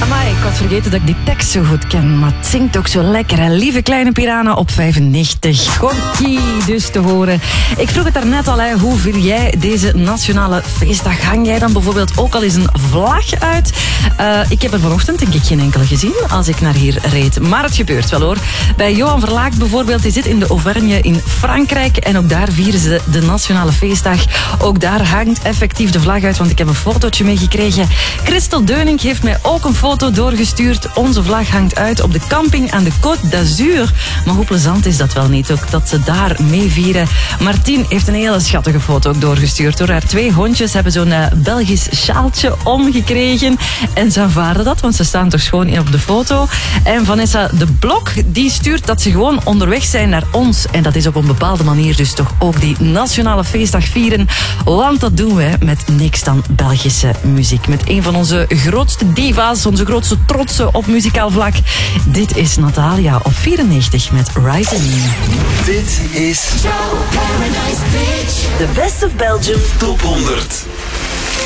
Amai, ik had vergeten dat ik die tekst zo goed ken, maar het zingt ook zo lekker, hè? Lieve Kleine Piranha op 95. Gorky dus te horen. Ik vroeg het daarnet al, hè. Hoe vier jij deze nationale feestdag? Hang jij dan bijvoorbeeld ook al eens een vlag uit? Ik heb er vanochtend denk ik geen enkele gezien als ik naar hier reed. Maar het gebeurt wel hoor. Bij Johan Verlaak bijvoorbeeld, die zit in de Auvergne in Frankrijk en ook daar vieren ze de nationale feestdag. Ook daar hangt effectief de vlag uit, want ik heb een fotootje meegekregen. Christel Deuning heeft mij ook een foto doorgestuurd. Onze vlag hangt uit op de camping aan de Côte d'Azur. Maar hoe plezant is dat wel niet, ook dat ze daar mee vieren. Martien heeft een hele schattige foto ook doorgestuurd. Door haar 2 hondjes hebben zo'n Belgisch sjaaltje omgekregen. En ze aanvaarden dat, want ze staan toch schoon in op de foto. En Vanessa de Blok, die stuurt dat ze gewoon onderweg zijn naar ons. En dat is op een bepaalde manier dus toch ook die nationale feestdag vieren. Want dat doen we met niks dan Belgische muziek. Met een van onze grootste diva's, onze grootste trotsen op muzikaal vlak. Dit is Natalia op 94 met Rising. Dit is Paradise Beach. The Best of Belgium Top 100.